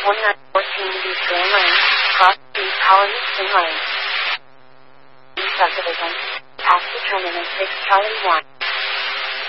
2914 East Grand Lane, cross East Colony Spring Lane. Subdivision. Taxi terminus 6 Charlie 1.